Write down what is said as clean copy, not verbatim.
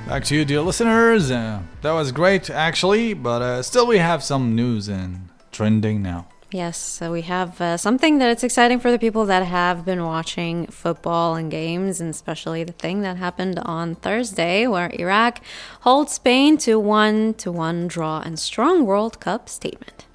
Back to you, dear listeners. That was great, actually, but still we have some news and trending now. Yes, so we have something that it's exciting for the people that have been watching football and games, and especially the thing that happened on Thursday where Iraq holds Spain to 1-1 draw and strong World Cup statement.